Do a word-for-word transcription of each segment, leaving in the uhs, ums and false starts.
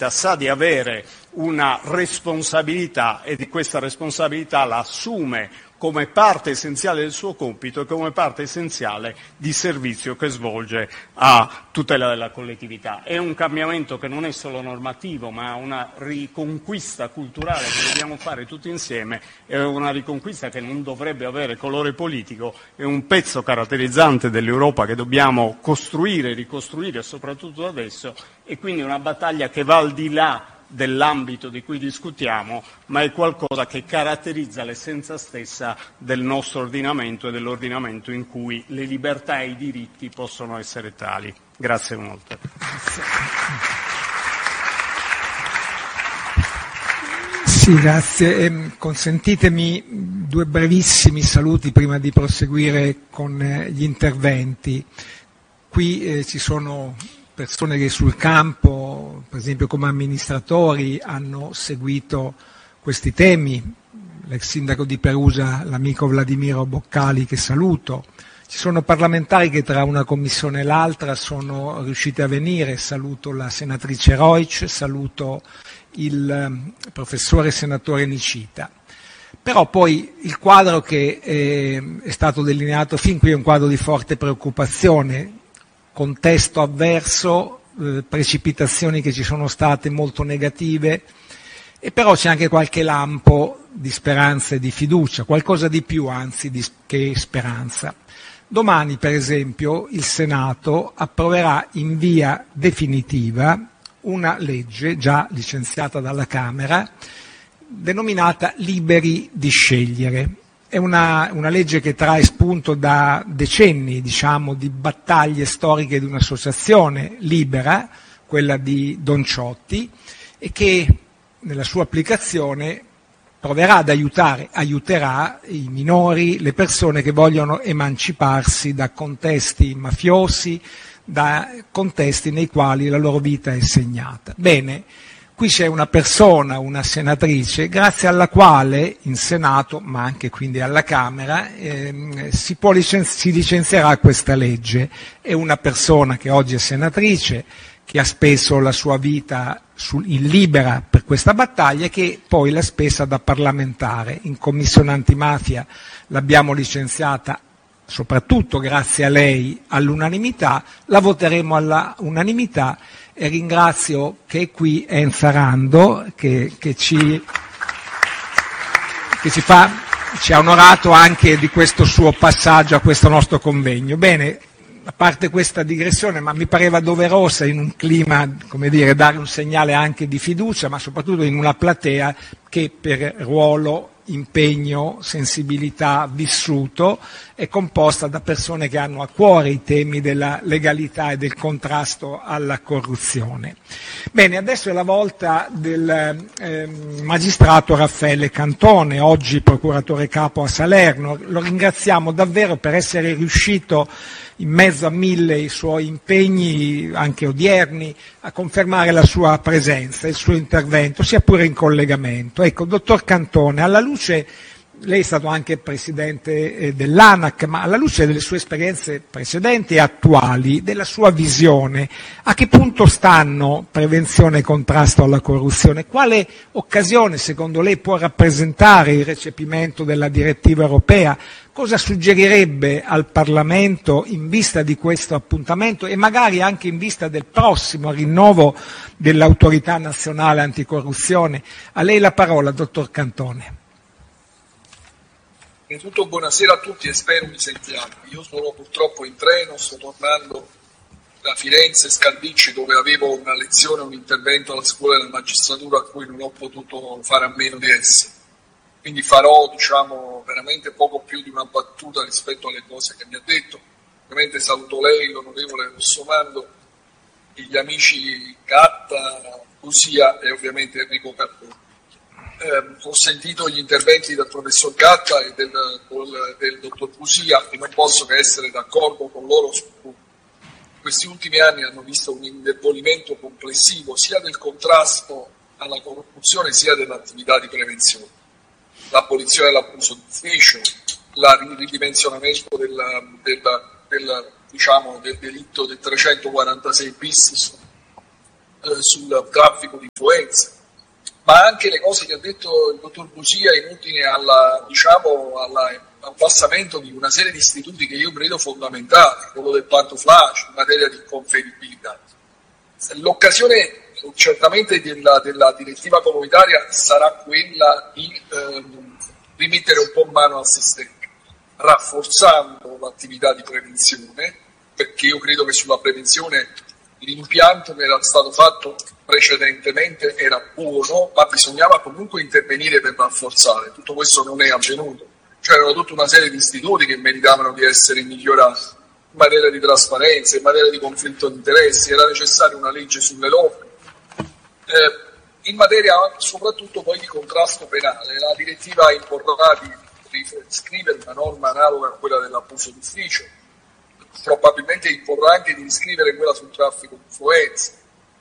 sa di avere una responsabilità e di questa responsabilità la assume come parte essenziale del suo compito e come parte essenziale di servizio che svolge a tutela della collettività. È un cambiamento che non è solo normativo, ma una riconquista culturale che dobbiamo fare tutti insieme, è una riconquista che non dovrebbe avere colore politico, è un pezzo caratterizzante dell'Europa che dobbiamo costruire, ricostruire, soprattutto adesso, e quindi una battaglia che va al di là dell'ambito di cui discutiamo, ma è qualcosa che caratterizza l'essenza stessa del nostro ordinamento e dell'ordinamento in cui le libertà e i diritti possono essere tali. Grazie molto. Sì, grazie. Eh, consentitemi due brevissimi saluti prima di proseguire con eh, gli interventi. Qui eh, ci sono persone che sul campo, per esempio come amministratori, hanno seguito questi temi, l'ex sindaco di Perugia, l'amico Vladimiro Boccali, che saluto. Ci sono parlamentari che tra una commissione e l'altra sono riusciti a venire, saluto la senatrice Reusch, saluto il professore senatore Nicita. Però poi il quadro che eh, è stato delineato fin qui è un quadro di forte preoccupazione, contesto avverso, eh, precipitazioni che ci sono state molto negative, e però c'è anche qualche lampo di speranza e di fiducia, qualcosa di più anzi di, che speranza. Domani, per esempio, il Senato approverà in via definitiva una legge già licenziata dalla Camera denominata Liberi di scegliere. È una, una legge che trae spunto da decenni, diciamo, di battaglie storiche di un'associazione libera, quella di Don Ciotti, e che nella sua applicazione proverà ad aiutare, aiuterà i minori, le persone che vogliono emanciparsi da contesti mafiosi, da contesti nei quali la loro vita è segnata. Bene. Qui c'è una persona, una senatrice, grazie alla quale in Senato, ma anche quindi alla Camera, ehm, si, può licenzi- si licenzierà questa legge. È una persona che oggi è senatrice, che ha speso la sua vita sul, in libera per questa battaglia e che poi l'ha spesa da parlamentare. In Commissione Antimafia l'abbiamo licenziata soprattutto grazie a lei all'unanimità, la voteremo all'unanimità. E ringrazio che è qui Enza Rando che, che, ci, che ci, fa, ci ha onorato anche di questo suo passaggio a questo nostro convegno. Bene, a parte questa digressione, ma mi pareva doverosa in un clima, come dire, dare un segnale anche di fiducia, ma soprattutto in una platea che per ruolo, impegno, sensibilità, vissuto è composta da persone che hanno a cuore i temi della legalità e del contrasto alla corruzione. Bene, adesso è la volta del eh, magistrato Raffaele Cantone, oggi procuratore capo a Salerno. Lo ringraziamo davvero per essere riuscito in mezzo a mille i suoi impegni, anche odierni, a confermare la sua presenza, il suo intervento, sia pure in collegamento. Ecco, dottor Cantone, alla luce, lei è stato anche presidente dell'ANAC, ma alla luce delle sue esperienze precedenti e attuali, della sua visione, a che punto stanno prevenzione e contrasto alla corruzione? Quale occasione, secondo lei, può rappresentare il recepimento della direttiva europea? Cosa suggerirebbe al Parlamento in vista di questo appuntamento e magari anche in vista del prossimo rinnovo dell'Autorità Nazionale Anticorruzione? A lei la parola, dottor Cantone. Innanzitutto buonasera a tutti e spero mi sentiate. Io sono purtroppo in treno, sto tornando da Firenze, Scaldicci, dove avevo una lezione, un intervento alla scuola della magistratura a cui non ho potuto fare a meno di essere. Quindi farò, diciamo, veramente poco più di una battuta rispetto alle cose che mi ha detto. Ovviamente saluto lei, l'onorevole Rossomando, gli amici Gatta, Cusia e ovviamente Enrico Carbone. Eh, ho sentito gli interventi del professor Gatta e del, del, del dottor Cusia e non posso che essere d'accordo con loro su questi ultimi anni hanno visto un indebolimento complessivo sia del contrasto alla corruzione sia dell'attività di prevenzione. L'abolizione dell'abuso d'ufficio, il ridimensionamento del, del, del, diciamo, del delitto del trecentoquarantasei bis eh, sul traffico di influenze, ma anche le cose che ha detto il dottor Busia in ordine alla, diciamo, alla, abbassamento di una serie di istituti che io credo fondamentali, quello del pantouflage in materia di conferibilità. L'occasione certamente della, della direttiva comunitaria sarà quella di ehm, rimettere un po' mano al sistema, rafforzando l'attività di prevenzione, perché io credo che sulla prevenzione l'impianto che era stato fatto precedentemente era buono, ma bisognava comunque intervenire per rafforzare. Tutto questo non è avvenuto. C'erano tutta una serie di istituti che meritavano di essere migliorati in materia di trasparenza, in materia di conflitto di interessi, era necessaria una legge sulle lobby. Eh, in materia soprattutto poi di contrasto penale, la direttiva imporrà di, di scrivere una norma analoga a quella dell'abuso d'ufficio, probabilmente imporrà anche di riscrivere quella sul traffico di influenze.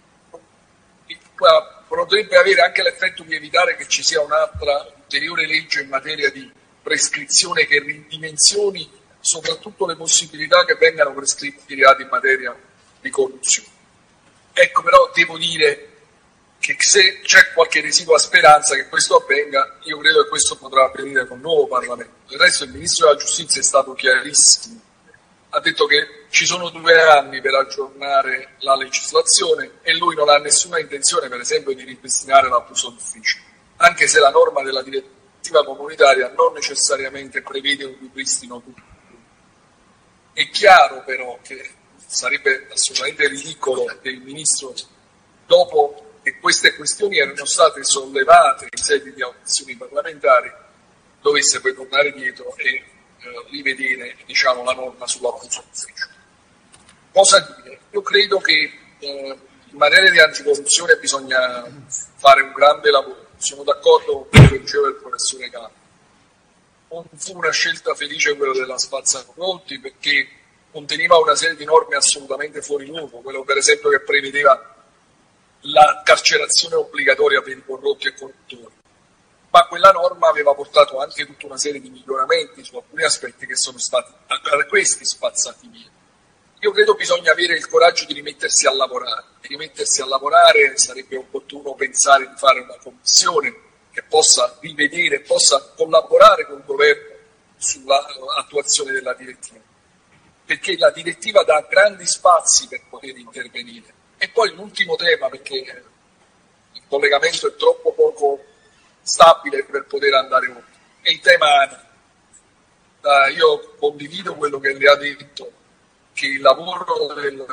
Potrebbe avere anche l'effetto di evitare che ci sia un'altra ulteriore legge in materia di prescrizione che ridimensioni soprattutto le possibilità che vengano prescritti reati in materia di corruzione. Ecco, però devo dire che se c'è qualche residua speranza che questo avvenga, io credo che questo potrà avvenire con il nuovo Parlamento. Del resto il Ministro della Giustizia è stato chiarissimo, ha detto che ci sono due anni per aggiornare la legislazione e lui non ha nessuna intenzione, per esempio, di ripristinare l'abuso d'ufficio, anche se la norma della direttiva comunitaria non necessariamente prevede un ripristino tutto. È chiaro però che sarebbe assolutamente ridicolo che il Ministro, dopo che queste questioni erano state sollevate in sede di audizioni parlamentari, dovesse poi tornare dietro e eh, rivedere, diciamo, la norma sull'abuso d'ufficio. Cosa dire? Io credo che eh, in materia di anticorruzione bisogna fare un grande lavoro. Sono d'accordo con quello che diceva il professore Cano. Non fu una scelta felice quella della spazzacorrotti, perché conteneva una serie di norme assolutamente fuori luogo, quello per esempio che prevedeva la carcerazione obbligatoria per i corrotti e corruttori. Ma quella norma aveva portato anche tutta una serie di miglioramenti su alcuni aspetti che sono stati per questi spazzati via. Io credo bisogna avere il coraggio di rimettersi a lavorare. Di rimettersi a lavorare sarebbe opportuno pensare di fare una commissione che possa rivedere, possa collaborare con il governo sull'attuazione della direttiva. Perché la direttiva dà grandi spazi per poter intervenire. E poi l'ultimo tema, perché il collegamento è troppo poco stabile per poter andare oltre, è il tema ANI. Uh, io condivido quello che le ha detto, che il lavoro del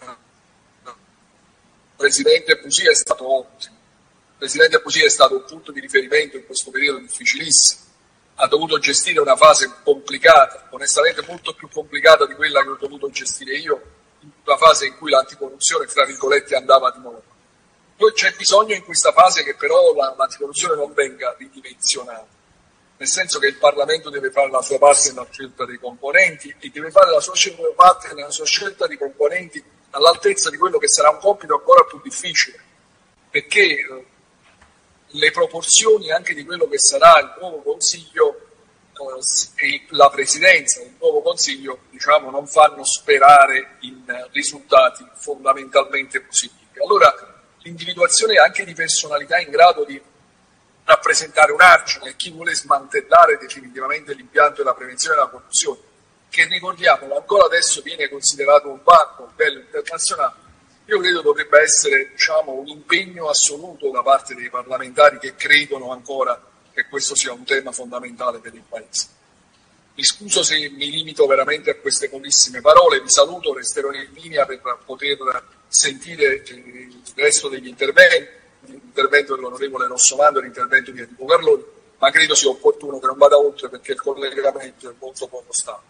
Presidente Busia è stato ottimo. Il Presidente Busia è stato un punto di riferimento in questo periodo difficilissimo. Ha dovuto gestire una fase complicata, onestamente molto più complicata di quella che ho dovuto gestire io, in una fase in cui l'anticorruzione, fra virgolette, andava di moda. Poi c'è bisogno in questa fase che però la, l'anticorruzione non venga ridimensionata, nel senso che il Parlamento deve fare la sua parte nella scelta dei componenti e deve fare la sua parte nella sua scelta di componenti all'altezza di quello che sarà un compito ancora più difficile, perché eh, le proporzioni anche di quello che sarà il nuovo Consiglio eh, e la Presidenza del nuovo Consiglio, diciamo, non fanno sperare in eh, risultati fondamentalmente positivi. Allora l'individuazione anche di personalità in grado di rappresentare un argine, chi vuole smantellare definitivamente l'impianto della prevenzione della corruzione, che ricordiamolo ancora adesso viene considerato un banco a livello internazionale, io credo dovrebbe essere, diciamo, un impegno assoluto da parte dei parlamentari che credono ancora che questo sia un tema fondamentale per il Paese. Mi scuso se mi limito veramente a queste pochissime parole, vi saluto, resterò in linea per poter sentire il resto degli interventi, l'intervento dell'onorevole Rossomando e l'intervento di Enrico Carloni, ma credo sia opportuno che non vada oltre perché il collegamento è molto poco stabile.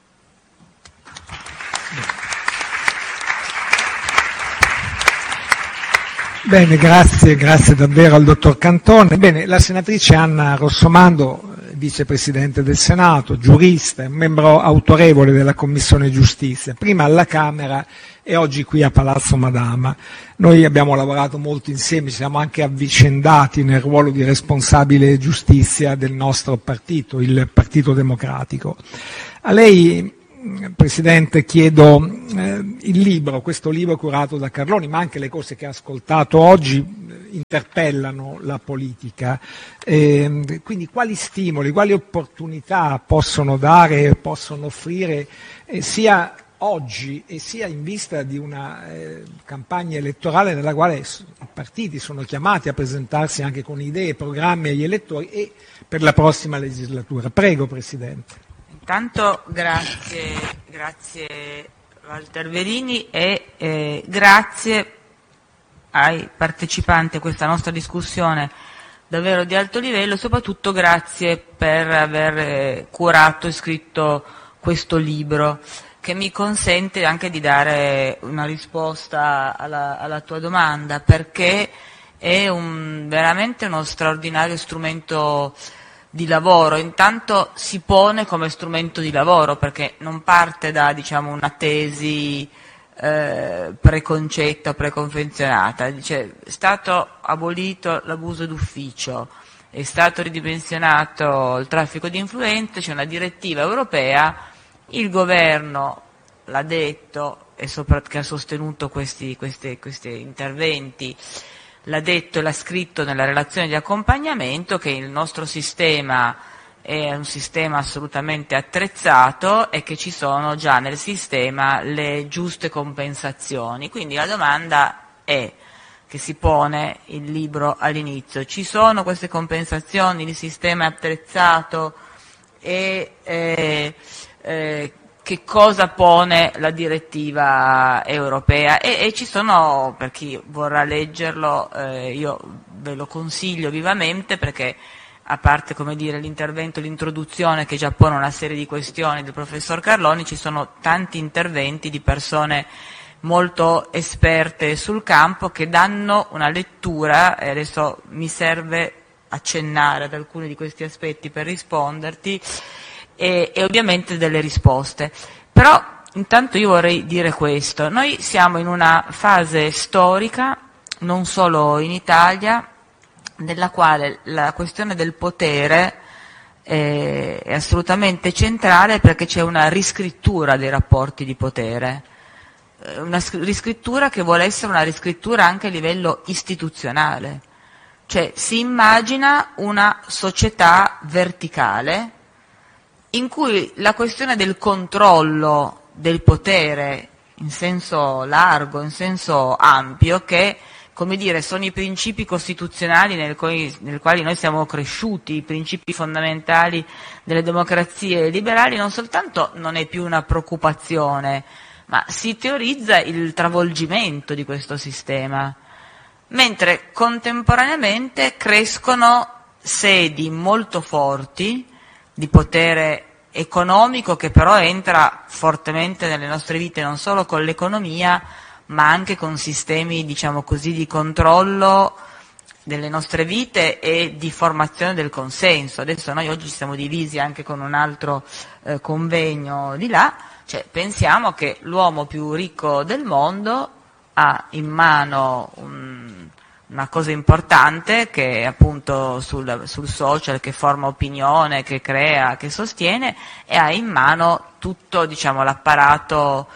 Bene, grazie, grazie davvero al dottor Cantone. Bene, la senatrice Anna Rossomando, vicepresidente del Senato, giurista, membro autorevole della Commissione Giustizia, prima alla Camera e oggi qui a Palazzo Madama. Noi abbiamo lavorato molto insieme, ci siamo anche avvicendati nel ruolo di responsabile giustizia del nostro partito, il Partito Democratico. A lei Presidente, chiedo eh, il libro, questo libro curato da Carloni, ma anche le cose che ha ascoltato oggi eh, interpellano la politica. Eh, quindi quali stimoli, quali opportunità possono dare, possono offrire eh, sia oggi e sia in vista di una eh, campagna elettorale nella quale i partiti sono chiamati a presentarsi anche con idee e programmi agli elettori e per la prossima legislatura. Prego, Presidente. Intanto grazie, grazie Walter Verini e eh, grazie ai partecipanti a questa nostra discussione davvero di alto livello e soprattutto grazie per aver eh, curato e scritto questo libro che mi consente anche di dare una risposta alla, alla tua domanda, perché è un, veramente uno straordinario strumento di lavoro. Intanto si pone come strumento di lavoro perché non parte da, diciamo, una tesi eh, preconcetta o preconfezionata. Dice, è stato abolito l'abuso d'ufficio, è stato ridimensionato il traffico di influenze, c'è una direttiva europea, il governo l'ha detto e soprattutto che ha sostenuto questi, questi, questi interventi, l'ha detto e l'ha scritto nella relazione di accompagnamento che il nostro sistema è un sistema assolutamente attrezzato e che ci sono già nel sistema le giuste compensazioni. Quindi la domanda è, che si pone il libro all'inizio, ci sono queste compensazioni, il sistema è attrezzato e eh, eh, che cosa pone la direttiva europea e, e ci sono, per chi vorrà leggerlo, eh, io ve lo consiglio vivamente perché a parte, come dire, l'intervento, l'introduzione che già pone una serie di questioni del professor Carloni, ci sono tanti interventi di persone molto esperte sul campo che danno una lettura, e adesso mi serve accennare ad alcuni di questi aspetti per risponderti, e, e ovviamente delle risposte. Però intanto io vorrei dire questo, noi siamo in una fase storica, non solo in Italia, nella quale la questione del potere è, è assolutamente centrale perché c'è una riscrittura dei rapporti di potere, una riscrittura che vuole essere una riscrittura anche a livello istituzionale, cioè si immagina una società verticale in cui la questione del controllo del potere in senso largo, in senso ampio, che come dire, sono i principi costituzionali nel quali, nel quali noi siamo cresciuti, i principi fondamentali delle democrazie liberali, non soltanto non è più una preoccupazione, ma si teorizza il travolgimento di questo sistema, mentre contemporaneamente crescono sedi molto forti di potere economico che però entra fortemente nelle nostre vite non solo con l'economia, ma anche con sistemi, diciamo così, di controllo delle nostre vite e di formazione del consenso. Adesso noi oggi ci siamo divisi anche con un altro eh, convegno di là, cioè pensiamo che l'uomo più ricco del mondo ha in mano un, una cosa importante che è appunto sul, sul social, che forma opinione, che crea, che sostiene, e ha in mano tutto, diciamo, l'apparato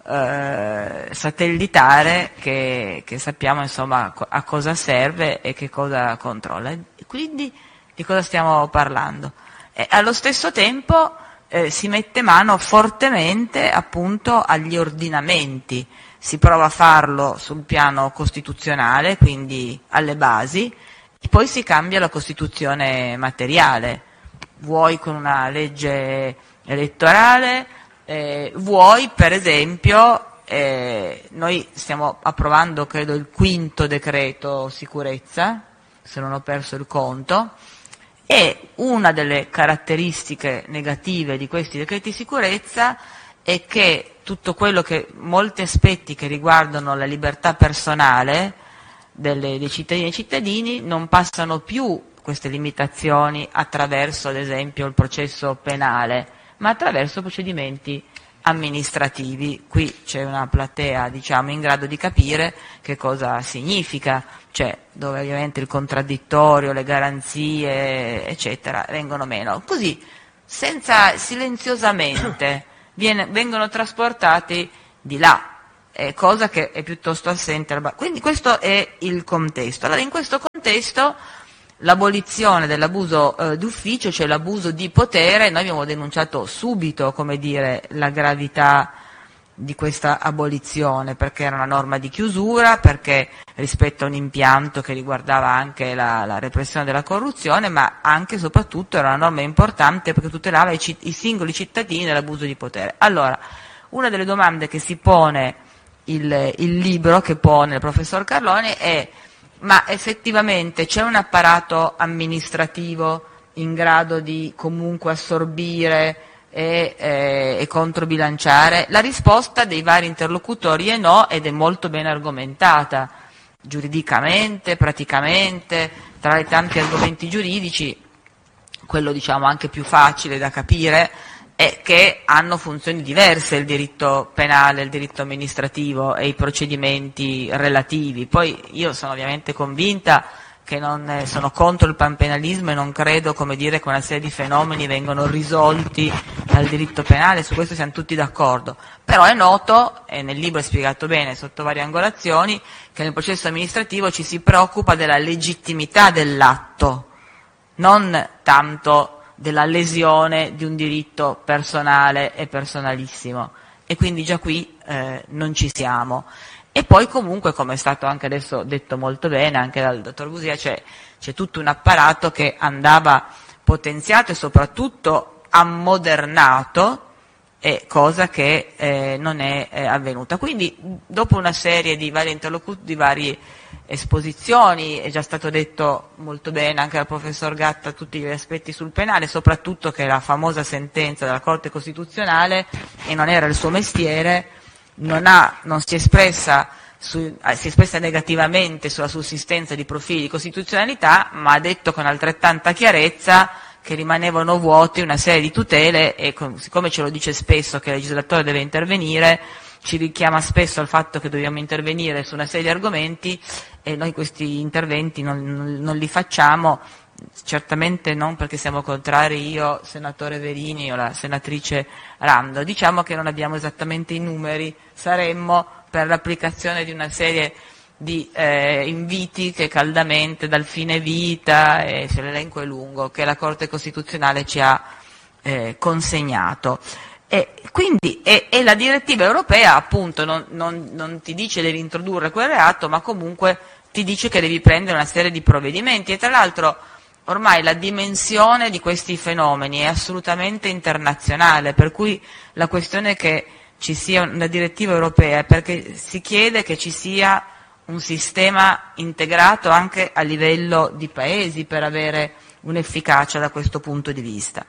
Eh, satellitare che, che sappiamo insomma a cosa serve e che cosa controlla. Quindi di cosa stiamo parlando? E allo stesso tempo eh, si mette mano fortemente appunto agli ordinamenti, si prova a farlo sul piano costituzionale, quindi alle basi, e poi si cambia la Costituzione materiale, vuoi con una legge elettorale, Eh, vuoi per esempio, eh, noi stiamo approvando credo il quinto decreto sicurezza, se non ho perso il conto, e una delle caratteristiche negative di questi decreti sicurezza è che tutto quello che, molti aspetti che riguardano la libertà personale delle, dei cittadini e cittadini non passano più queste limitazioni attraverso ad esempio il processo penale, ma attraverso procedimenti amministrativi. Qui c'è una platea, diciamo, in grado di capire che cosa significa, cioè dove ovviamente il contraddittorio, le garanzie, eccetera, vengono meno. Così, senza, silenziosamente, viene, vengono trasportati di là. Eh, cosa che è piuttosto assente. Quindi questo è il contesto. Allora, in questo contesto l'abolizione dell'abuso eh, d'ufficio, cioè l'abuso di potere, noi abbiamo denunciato subito, come dire, la gravità di questa abolizione, perché era una norma di chiusura, perché rispetto a un impianto che riguardava anche la, la repressione della corruzione, ma anche e soprattutto era una norma importante perché tutelava i, citt- i singoli cittadini dall'abuso di potere. Allora, una delle domande che si pone il, il libro che pone il professor Carloni è: ma effettivamente c'è un apparato amministrativo in grado di comunque assorbire e, eh, e controbilanciare? La risposta dei vari interlocutori è no, ed è molto ben argomentata, giuridicamente, praticamente. Tra i tanti argomenti giuridici, quello diciamo anche più facile da capire è che hanno funzioni diverse il diritto penale, il diritto amministrativo e i procedimenti relativi. Poi io sono ovviamente convinta che non sono contro il panpenalismo e non credo, come dire, che una serie di fenomeni vengono risolti dal diritto penale, su questo siamo tutti d'accordo. Però è noto, e nel libro è spiegato bene sotto varie angolazioni, che nel processo amministrativo ci si preoccupa della legittimità dell'atto, non tanto della lesione di un diritto personale e personalissimo, e quindi già qui eh, non ci siamo. E poi comunque, come è stato anche adesso detto molto bene anche dal dottor Busia, c'è, c'è tutto un apparato che andava potenziato e soprattutto ammodernato, e cosa che eh, non è eh, avvenuta. Quindi dopo una serie di varie interlocuzioni, di varie esposizioni, è già stato detto molto bene anche dal professor Gatta tutti gli aspetti sul penale, soprattutto che la famosa sentenza della Corte Costituzionale, e non era il suo mestiere, non, ha, non si, è espressa su, eh, si è espressa negativamente sulla sussistenza di profili di costituzionalità, ma ha detto con altrettanta chiarezza che rimanevano vuoti una serie di tutele, e con, siccome ce lo dice spesso che il legislatore deve intervenire, ci richiama spesso al fatto che dobbiamo intervenire su una serie di argomenti, e noi questi interventi non, non, non li facciamo, certamente non perché siamo contrari, io, senatore Verini, o la senatrice Rando, diciamo che non abbiamo esattamente i numeri, saremmo per l'applicazione di una serie di eh, inviti che caldamente dal fine vita, e se l'elenco è lungo, che la Corte Costituzionale ci ha eh, consegnato. E quindi e, e la direttiva europea appunto non, non, non ti dice devi introdurre quel reato, ma comunque ti dice che devi prendere una serie di provvedimenti, e tra l'altro ormai la dimensione di questi fenomeni è assolutamente internazionale, per cui la questione che ci sia una direttiva europea è perché si chiede che ci sia un sistema integrato anche a livello di paesi per avere un'efficacia da questo punto di vista.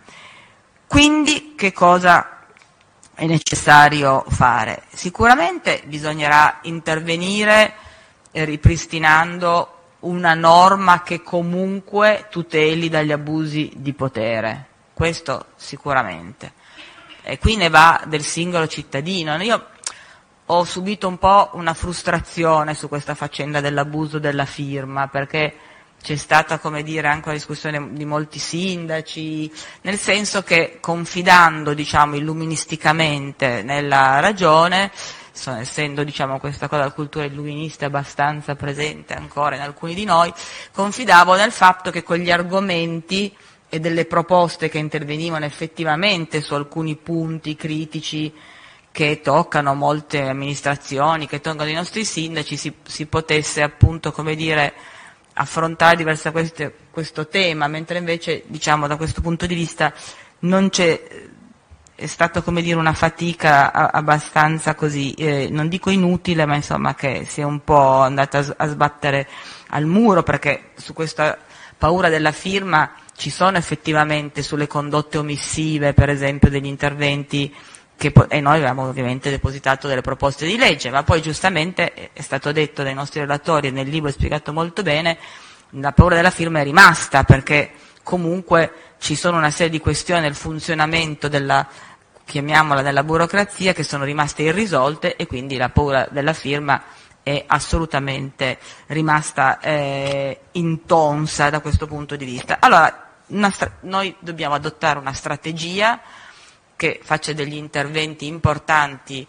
Quindi che cosa è necessario fare? Sicuramente bisognerà intervenire ripristinando una norma che comunque tuteli dagli abusi di potere, questo sicuramente. E qui ne va del singolo cittadino. Io ho subito un po' una frustrazione su questa faccenda dell'abuso della firma, perché c'è stata, come dire, anche una discussione di molti sindaci, nel senso che confidando, diciamo, illuministicamente nella ragione, essendo, diciamo, questa cosa della cultura illuminista abbastanza presente ancora in alcuni di noi, confidavo nel fatto che con gli argomenti e delle proposte che intervenivano effettivamente su alcuni punti critici che toccano molte amministrazioni, che toccano i nostri sindaci, si, si potesse appunto, come dire, affrontare diverso questo, questo tema, mentre invece, diciamo, da questo punto di vista non c'è, è stata, come dire, una fatica abbastanza così, eh, non dico inutile, ma insomma che si è un po' andata a, a sbattere al muro, perché su questa paura della firma ci sono effettivamente sulle condotte omissive, per esempio, degli interventi che, e noi avevamo ovviamente depositato delle proposte di legge, ma poi giustamente è stato detto dai nostri relatori e nel libro è spiegato molto bene, la paura della firma è rimasta, perché comunque ci sono una serie di questioni nel funzionamento della, chiamiamola, della burocrazia, che sono rimaste irrisolte, e quindi la paura della firma è assolutamente rimasta eh, intonsa da questo punto di vista. Allora, una stra- noi dobbiamo adottare una strategia che faccia degli interventi importanti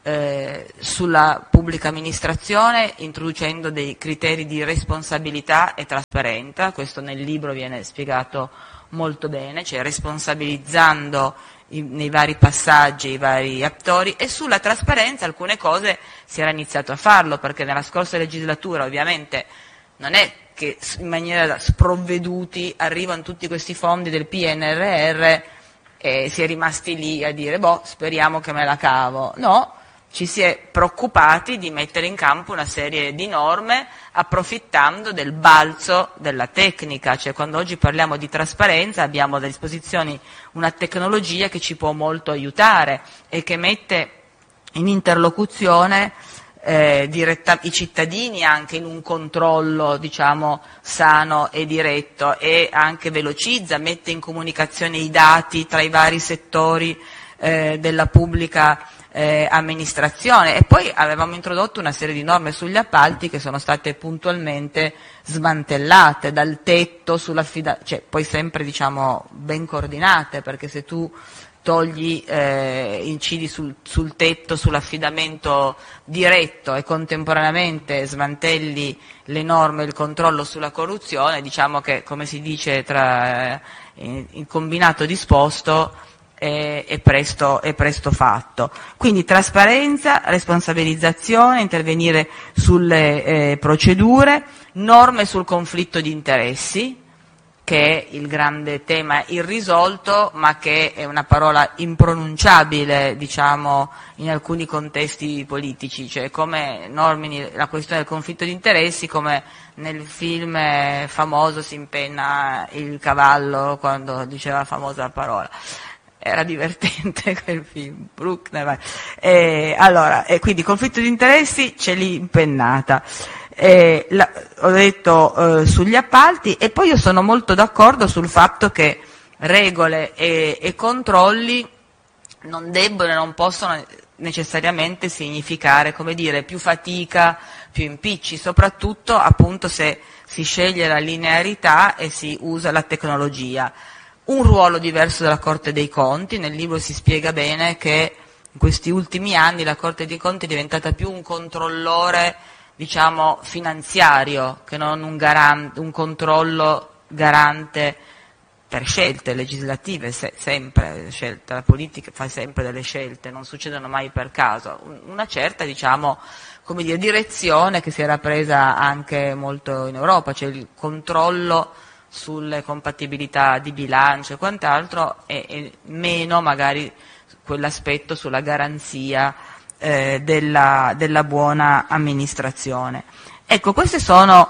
eh, sulla pubblica amministrazione, introducendo dei criteri di responsabilità e trasparenza. Questo nel libro viene spiegato molto bene, cioè responsabilizzando i, nei vari passaggi i vari attori, e sulla trasparenza alcune cose si era iniziato a farlo, perché nella scorsa legislatura ovviamente non è che in maniera sprovveduti arrivano tutti questi fondi del P N R R e si è rimasti lì a dire boh, speriamo che me la cavo. No, ci si è preoccupati di mettere in campo una serie di norme approfittando del balzo della tecnica, cioè quando oggi parliamo di trasparenza abbiamo a disposizione una tecnologia che ci può molto aiutare e che mette in interlocuzione eh, diretta, i cittadini anche in un controllo, diciamo, sano e diretto, e anche velocizza, mette in comunicazione i dati tra i vari settori eh, della pubblica Eh, amministrazione. E poi avevamo introdotto una serie di norme sugli appalti che sono state puntualmente smantellate, dal tetto sull'affidamento, cioè poi sempre diciamo ben coordinate, perché se tu togli, eh, incidi sul, sul tetto, sull'affidamento diretto e contemporaneamente smantelli le norme e il controllo sulla corruzione, diciamo che, come si dice tra eh, il combinato disposto, È, è, presto, è presto fatto. Quindi trasparenza, responsabilizzazione, intervenire sulle eh, procedure, norme sul conflitto di interessi, che è il grande tema irrisolto, ma che è una parola impronunciabile, diciamo, in alcuni contesti politici, cioè come normini la questione del conflitto di interessi, come nel film famoso Si impenna il cavallo, quando diceva la famosa parola. Era divertente quel film, Bruckner. Eh, allora, e quindi conflitto di interessi c'è lì impennata. Eh, la, ho detto eh, sugli appalti, e poi io sono molto d'accordo sul fatto che regole e, e controlli non debbono e non possono necessariamente significare, come dire, più fatica, più impicci, soprattutto appunto se si sceglie la linearità e si usa la tecnologia. Un ruolo diverso della Corte dei Conti, nel libro si spiega bene che in questi ultimi anni la Corte dei Conti è diventata più un controllore, diciamo, finanziario, che non un, garante, un controllo garante per scelte legislative, se, sempre, scelte, la politica fa sempre delle scelte, non succedono mai per caso, una certa, diciamo, come dire, direzione che si era presa anche molto in Europa, cioè il controllo sulle compatibilità di bilancio e quant'altro, e, e meno magari quell'aspetto sulla garanzia eh, della, della buona amministrazione. Ecco, queste sono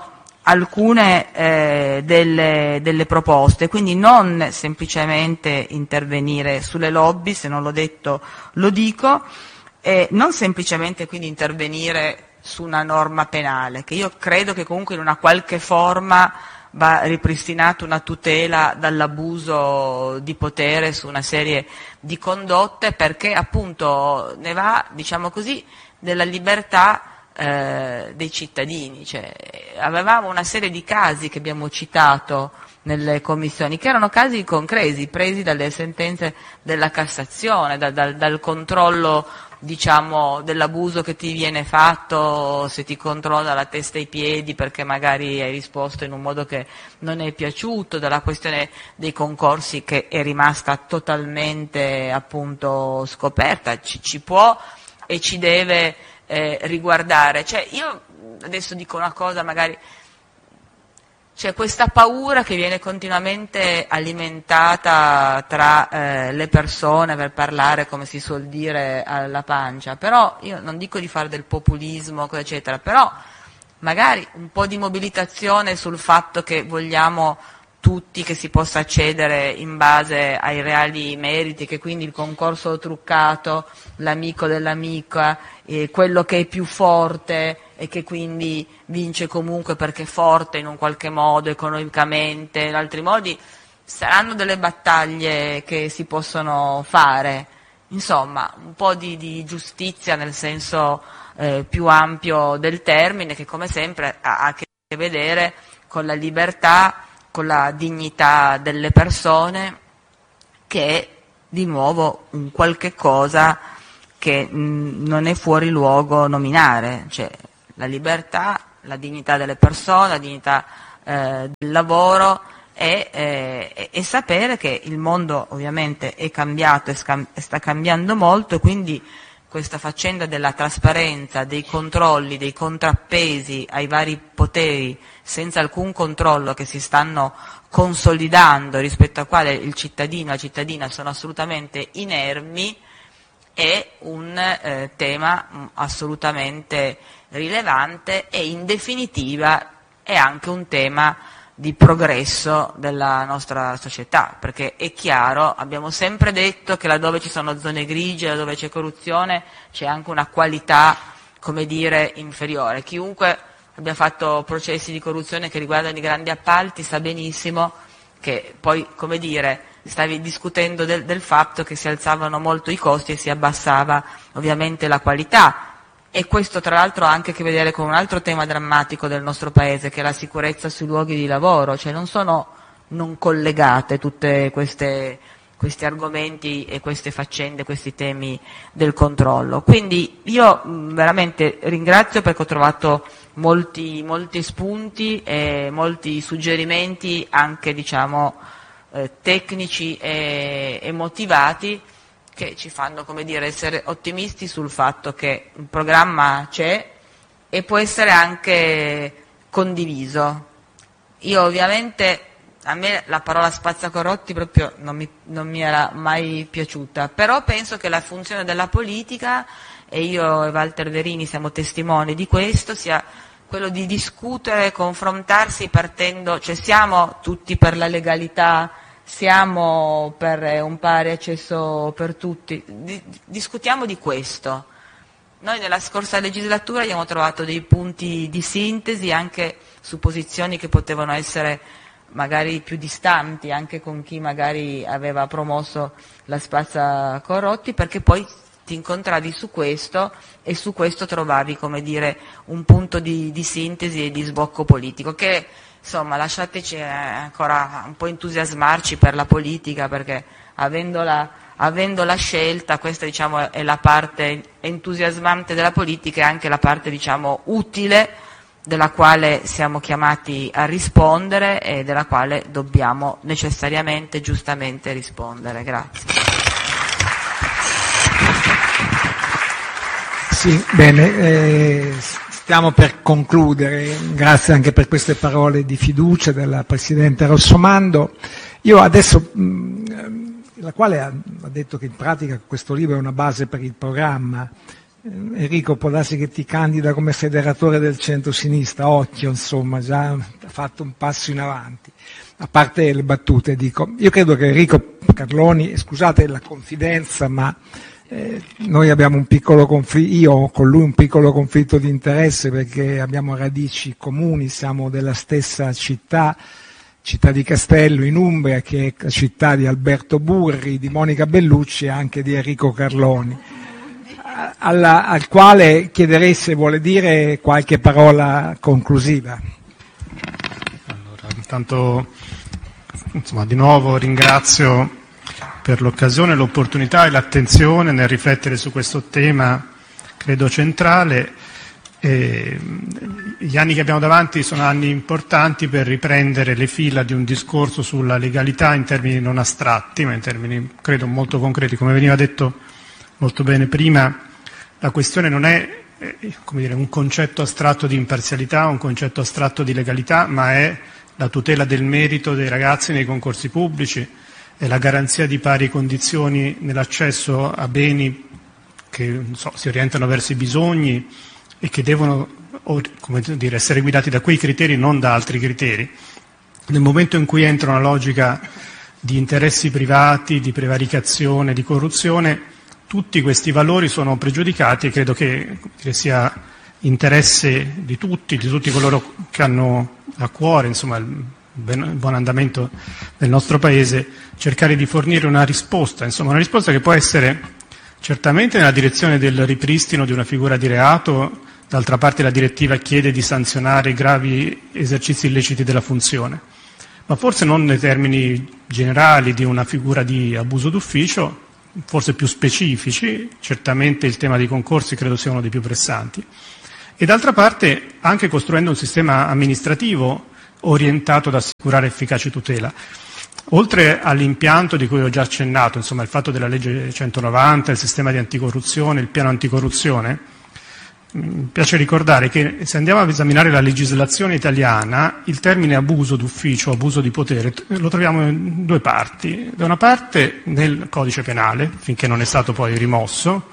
alcune eh, delle, delle proposte, quindi non semplicemente intervenire sulle lobby, se non l'ho detto lo dico, e non semplicemente quindi intervenire su una norma penale, che io credo che comunque in una qualche forma va ripristinata una tutela dall'abuso di potere su una serie di condotte, perché appunto ne va, diciamo così, della libertà eh, dei cittadini. Cioè, avevamo una serie di casi che abbiamo citato nelle commissioni, che erano casi concreti, presi dalle sentenze della Cassazione, da, dal, dal controllo, diciamo, dell'abuso che ti viene fatto se ti controlla la testa e i piedi perché magari hai risposto in un modo che non è piaciuto, dalla questione dei concorsi che è rimasta totalmente appunto scoperta, ci, ci può e ci deve eh, riguardare. Cioè, io adesso dico una cosa, magari c'è questa paura che viene continuamente alimentata tra eh, le persone per parlare, come si suol dire, alla pancia, però io non dico di fare del populismo, eccetera, però magari un po' di mobilitazione sul fatto che vogliamo tutti che si possa accedere in base ai reali meriti, che quindi il concorso truccato, l'amico dell'amica, eh, quello che è più forte e che quindi vince comunque perché è forte in un qualche modo, economicamente, in altri modi, saranno delle battaglie che si possono fare. Insomma, un po' di, di giustizia nel senso eh, più ampio del termine, che come sempre ha a che vedere con la libertà, con la dignità delle persone, che di nuovo un qualche cosa che mh, non è fuori luogo nominare, cioè la libertà, la dignità delle persone, la dignità eh, del lavoro e, eh, e sapere che il mondo ovviamente è cambiato e, scam- e sta cambiando molto, e quindi questa faccenda della trasparenza, dei controlli, dei contrappesi ai vari poteri senza alcun controllo che si stanno consolidando, rispetto al quale il cittadino e la cittadina sono assolutamente inermi, è un eh, tema mh, assolutamente rilevante e in definitiva è anche un tema di progresso della nostra società, perché è chiaro, abbiamo sempre detto che laddove ci sono zone grigie, laddove c'è corruzione, c'è anche una qualità, come dire, inferiore. Chiunque abbia fatto processi di corruzione che riguardano i grandi appalti sa benissimo che poi, come dire, stavi discutendo del, del fatto che si alzavano molto i costi e si abbassava ovviamente la qualità. E questo tra l'altro ha anche a che vedere con un altro tema drammatico del nostro Paese, che è la sicurezza sui luoghi di lavoro, cioè non sono non collegate tutte queste, questi argomenti e queste faccende, questi temi del controllo. Quindi io mh, veramente ringrazio, perché ho trovato molti, molti spunti e molti suggerimenti anche, diciamo, eh, tecnici e, e motivati, che ci fanno, come dire, essere ottimisti sul fatto che un programma c'è e può essere anche condiviso. Io ovviamente, a me la parola spazzacorrotti proprio non mi, non mi era mai piaciuta, però penso che la funzione della politica, e io e Walter Verini siamo testimoni di questo, sia quello di discutere, confrontarsi partendo, cioè siamo tutti per la legalità, siamo per un pari accesso per tutti, di, discutiamo di questo. Noi nella scorsa legislatura abbiamo trovato dei punti di sintesi anche su posizioni che potevano essere magari più distanti anche con chi magari aveva promosso la spazzacorrotti, perché poi ti incontravi su questo e su questo trovavi, come dire, un punto di, di sintesi e di sbocco politico che, insomma, lasciateci ancora un po' entusiasmarci per la politica, perché avendola, avendola scelta, questa, diciamo, è la parte entusiasmante della politica e anche la parte, diciamo, utile, della quale siamo chiamati a rispondere e della quale dobbiamo necessariamente, giustamente rispondere. Grazie. Sì, bene. Eh... Stiamo per concludere, grazie anche per queste parole di fiducia della Presidente Rossomando. Io adesso, mh, la quale ha, ha detto che in pratica questo libro è una base per il programma. Eh, Enrico, può darsi che ti candida come federatore del centro-sinistra, occhio, insomma, già ha fatto un passo in avanti. A parte le battute, dico, io credo che Enrico Carloni, scusate la confidenza, ma Eh, noi abbiamo un piccolo conflitto, io ho con lui un piccolo conflitto di interesse perché abbiamo radici comuni, siamo della stessa città, città di Castello in Umbria, che è la città di Alberto Burri, di Monica Bellucci e anche di Enrico Carloni, alla, al quale chiederei se vuole dire qualche parola conclusiva. Allora, intanto, insomma, di nuovo ringrazio per l'occasione, l'opportunità e l'attenzione nel riflettere su questo tema, credo centrale. E gli anni che abbiamo davanti sono anni importanti per riprendere le fila di un discorso sulla legalità in termini non astratti, ma in termini, credo, molto concreti. Come veniva detto molto bene prima, la questione non è eh, come dire, un concetto astratto di imparzialità, un concetto astratto di legalità, ma è la tutela del merito dei ragazzi nei concorsi pubblici, è la garanzia di pari condizioni nell'accesso a beni che non so, si orientano verso i bisogni e che devono, come dire, essere guidati da quei criteri, non da altri criteri. Nel momento in cui entra una logica di interessi privati, di prevaricazione, di corruzione, tutti questi valori sono pregiudicati e credo che sia interesse di tutti, di tutti coloro che hanno a cuore, insomma, il buon andamento del nostro Paese, cercare di fornire una risposta, insomma una risposta che può essere certamente nella direzione del ripristino di una figura di reato. D'altra parte la direttiva chiede di sanzionare gravi esercizi illeciti della funzione, ma forse non nei termini generali di una figura di abuso d'ufficio, forse più specifici. Certamente il tema dei concorsi credo sia uno dei più pressanti, e d'altra parte anche costruendo un sistema amministrativo orientato ad assicurare efficace tutela. Oltre all'impianto di cui ho già accennato, insomma il fatto della legge centonovanta, il sistema di anticorruzione, il piano anticorruzione, mi piace ricordare che se andiamo ad esaminare la legislazione italiana, il termine abuso d'ufficio, abuso di potere, lo troviamo in due parti. Da una parte nel codice penale, finché non è stato poi rimosso,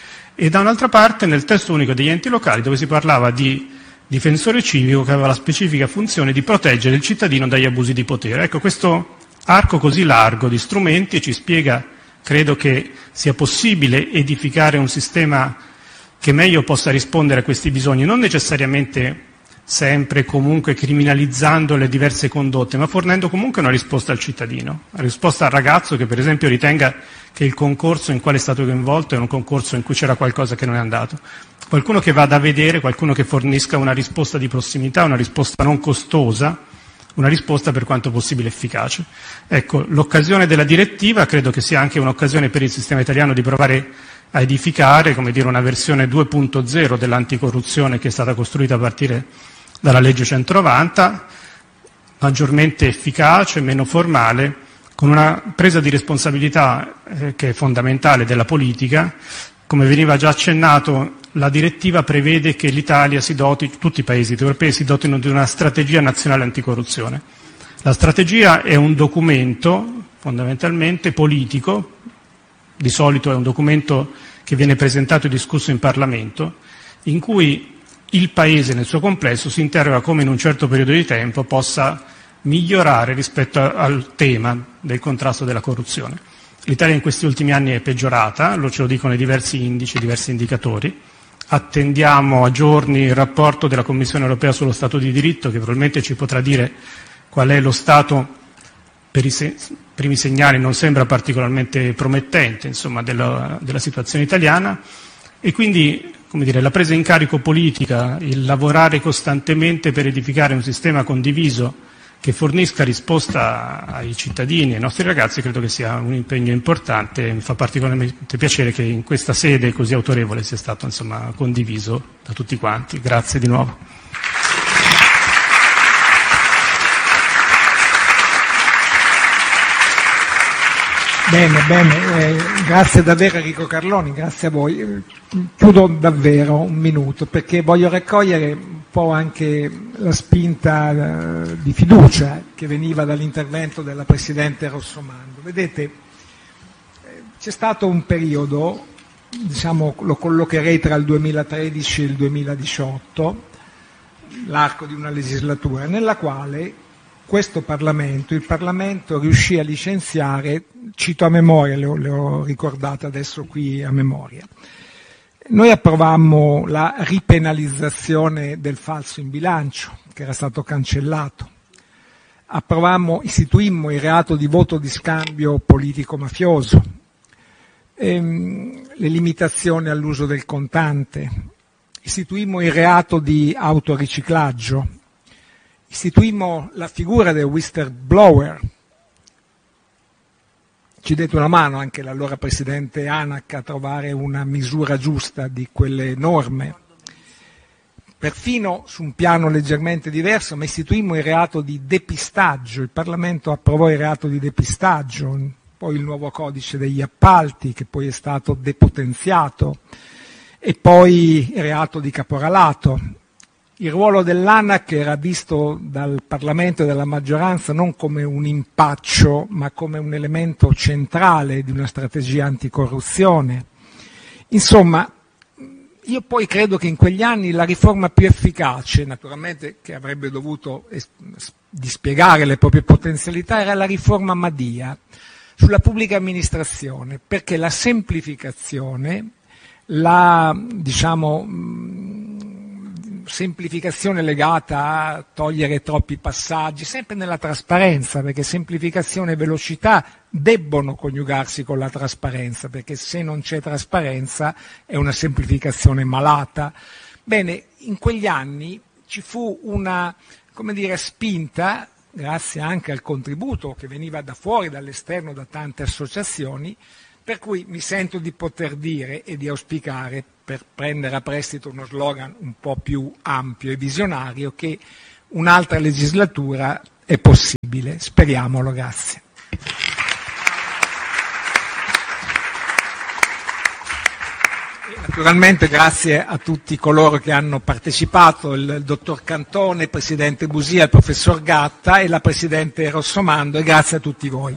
e da un'altra parte nel testo unico degli enti locali, dove si parlava di difensore civico che aveva la specifica funzione di proteggere il cittadino dagli abusi di potere. Ecco, questo arco così largo di strumenti ci spiega, credo, che sia possibile edificare un sistema che meglio possa rispondere a questi bisogni, non necessariamente sempre comunque criminalizzando le diverse condotte, ma fornendo comunque una risposta al cittadino, una risposta al ragazzo che per esempio ritenga che il concorso in quale è stato coinvolto è un concorso in cui c'era qualcosa che non è andato. Qualcuno che vada a vedere, qualcuno che fornisca una risposta di prossimità, una risposta non costosa, una risposta per quanto possibile efficace. Ecco, l'occasione della direttiva credo che sia anche un'occasione per il sistema italiano di provare a edificare, come dire, una versione due punto zero dell'anticorruzione che è stata costruita a partire dalla legge centonovanta, maggiormente efficace, meno formale, con una presa di responsabilità eh, che è fondamentale della politica. Come veniva già accennato, la direttiva prevede che l'Italia si doti, tutti i paesi europei si dotino di una strategia nazionale anticorruzione. La strategia è un documento fondamentalmente politico, di solito è un documento che viene presentato e discusso in Parlamento, in cui il Paese nel suo complesso si interroga come in un certo periodo di tempo possa migliorare rispetto al tema del contrasto della corruzione. L'Italia in questi ultimi anni è peggiorata, lo ce lo dicono i diversi indici, i diversi indicatori. Attendiamo a giorni il rapporto della Commissione europea sullo Stato di diritto, che probabilmente ci potrà dire qual è lo stato. Per i se- primi segnali non sembra particolarmente promettente, insomma, della, della situazione italiana, e quindi, come dire, la presa in carico politica, il lavorare costantemente per edificare un sistema condiviso che fornisca risposta ai cittadini, ai nostri ragazzi, credo che sia un impegno importante, e mi fa particolarmente piacere che in questa sede così autorevole sia stato, insomma, condiviso da tutti quanti. Grazie di nuovo. Bene, bene, eh, grazie davvero Enrico Carloni, grazie a voi. Chiudo davvero un minuto perché voglio raccogliere un po' anche la spinta eh, di fiducia che veniva dall'intervento della Presidente Rossomando. Vedete, eh, c'è stato un periodo, diciamo lo collocherei tra il duemilatredici e il duemiladiciotto, l'arco di una legislatura, nella quale questo Parlamento, il Parlamento riuscì a licenziare, cito a memoria, le ho, le ho ricordate adesso qui a memoria, noi approvammo la ripenalizzazione del falso in bilancio, che era stato cancellato, approvammo, istituimmo il reato di voto di scambio politico-mafioso, ehm, le limitazioni all'uso del contante, istituimmo il reato di autoriciclaggio, istituimmo la figura del whistleblower, ci dette una mano anche l'allora Presidente Anac a trovare una misura giusta di quelle norme, perfino su un piano leggermente diverso, ma istituimmo il reato di depistaggio, il Parlamento approvò il reato di depistaggio, poi il nuovo codice degli appalti che poi è stato depotenziato e poi il reato di caporalato. Il ruolo dell'Anac era visto dal Parlamento e dalla maggioranza non come un impaccio, ma come un elemento centrale di una strategia anticorruzione. Insomma, io poi credo che in quegli anni la riforma più efficace, naturalmente che avrebbe dovuto dispiegare le proprie potenzialità, era la riforma Madia sulla pubblica amministrazione, perché la semplificazione, la, diciamo, semplificazione legata a togliere troppi passaggi, sempre nella trasparenza, perché semplificazione e velocità debbono coniugarsi con la trasparenza, perché se non c'è trasparenza è una semplificazione malata. Bene, in quegli anni ci fu una, come dire, spinta grazie anche al contributo che veniva da fuori, dall'esterno, da tante associazioni, per cui mi sento di poter dire e di auspicare, per prendere a prestito uno slogan un po' più ampio e visionario, che un'altra legislatura è possibile. Speriamolo, grazie. Naturalmente grazie a tutti coloro che hanno partecipato, il dottor Cantone, il presidente Busia, il professor Gatta e la presidente Rossomando, e grazie a tutti voi.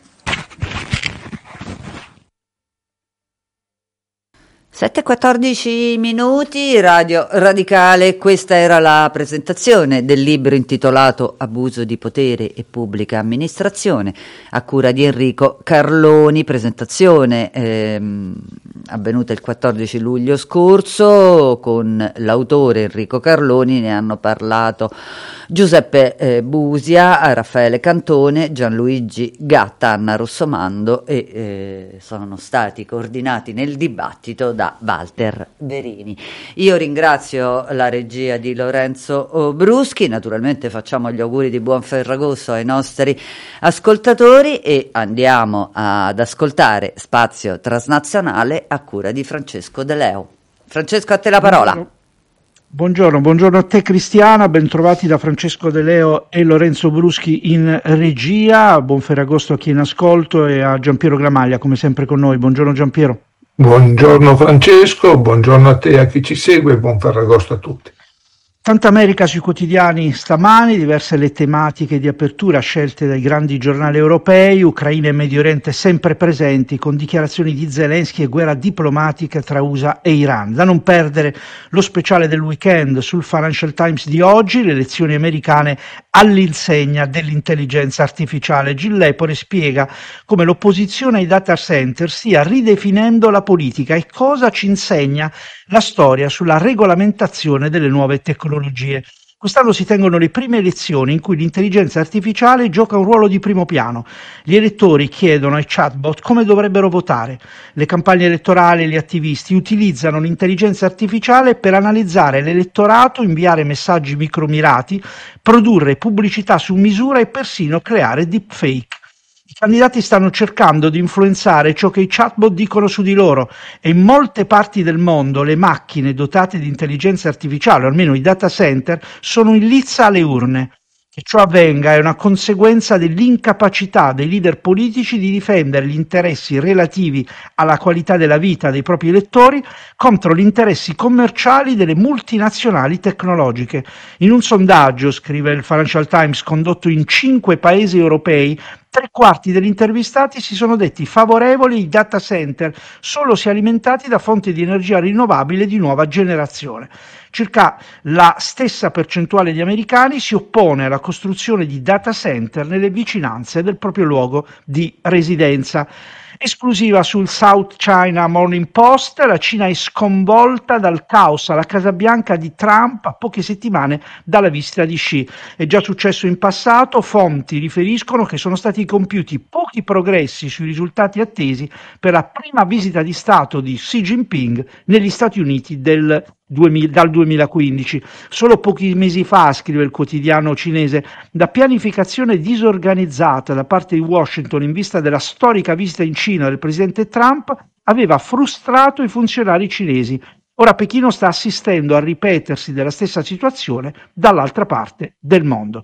sette e quattordici minuti, Radio Radicale. Questa era la presentazione del libro intitolato Abuso di potere e pubblica amministrazione, a cura di Enrico Carloni, presentazione ehm, avvenuta il quattordici luglio scorso. Con l'autore Enrico Carloni ne hanno parlato Giuseppe eh, Busia, Raffaele Cantone, Gianluigi Gatta, Anna Rossomando, e eh, sono stati coordinati nel dibattito da Walter Verini. Io ringrazio la regia di Lorenzo Bruschi, naturalmente facciamo gli auguri di buon Ferragosto ai nostri ascoltatori e andiamo ad ascoltare Spazio Transnazionale a cura di Francesco De Leo. Francesco, a te la parola. Buongiorno, buongiorno a te Cristiana, bentrovati da Francesco De Leo e Lorenzo Bruschi in regia. Buon Ferragosto a chi è in ascolto e a Giampiero Gramaglia come sempre con noi. Buongiorno Giampiero. Buongiorno Francesco, buongiorno a te e a chi ci segue e buon Ferragosto a tutti. Tanta America sui quotidiani stamani, diverse le tematiche di apertura scelte dai grandi giornali europei, Ucraina e Medio Oriente sempre presenti con dichiarazioni di Zelensky e guerra diplomatica tra U S A e Iran. Da non perdere lo speciale del weekend sul Financial Times di oggi, le elezioni americane all'insegna dell'intelligenza artificiale. Gil Lepore spiega come l'opposizione ai data center stia ridefinendo la politica e cosa ci insegna la storia sulla regolamentazione delle nuove tecnologie. Quest'anno si tengono le prime elezioni in cui l'intelligenza artificiale gioca un ruolo di primo piano. Gli elettori chiedono ai chatbot come dovrebbero votare. Le campagne elettorali e gli attivisti utilizzano l'intelligenza artificiale per analizzare l'elettorato, inviare messaggi micromirati, produrre pubblicità su misura e persino creare deepfake. I candidati stanno cercando di influenzare ciò che i chatbot dicono su di loro e in molte parti del mondo le macchine dotate di intelligenza artificiale, o almeno i data center, sono in lizza alle urne. Che ciò avvenga è una conseguenza dell'incapacità dei leader politici di difendere gli interessi relativi alla qualità della vita dei propri elettori contro gli interessi commerciali delle multinazionali tecnologiche. In un sondaggio, scrive il Financial Times, condotto in cinque paesi europei, tre quarti degli intervistati si sono detti favorevoli ai data center solo se alimentati da fonti di energia rinnovabile di nuova generazione. Circa la stessa percentuale di americani si oppone alla costruzione di data center nelle vicinanze del proprio luogo di residenza. Esclusiva sul South China Morning Post, la Cina è sconvolta dal caos alla Casa Bianca di Trump a poche settimane dalla visita di Xi. È già successo in passato, fonti riferiscono che sono stati compiuti pochi progressi sui risultati attesi per la prima visita di Stato di Xi Jinping negli Stati Uniti del dal duemilaquindici. Solo pochi mesi fa, scrive il quotidiano cinese, da pianificazione disorganizzata da parte di Washington in vista della storica visita in Cina del presidente Trump aveva frustrato i funzionari cinesi. Ora Pechino sta assistendo al ripetersi della stessa situazione dall'altra parte del mondo.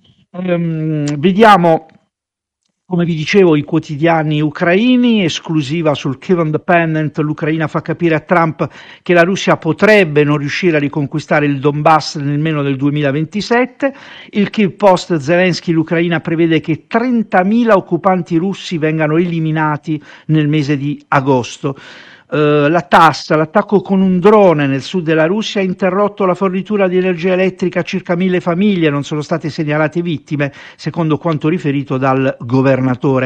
Ehm, vediamo, come vi dicevo, i quotidiani ucraini, esclusiva sul Kyiv Independent, l'Ucraina fa capire a Trump che la Russia potrebbe non riuscire a riconquistare il Donbass nemmeno nel duemilaventisette, il Kyiv Post, Zelensky, l'Ucraina prevede che trentamila occupanti russi vengano eliminati nel mese di agosto. Uh, la tassa, l'attacco con un drone nel sud della Russia ha interrotto la fornitura di energia elettrica a circa mille famiglie, non sono state segnalate vittime, secondo quanto riferito dal governatore.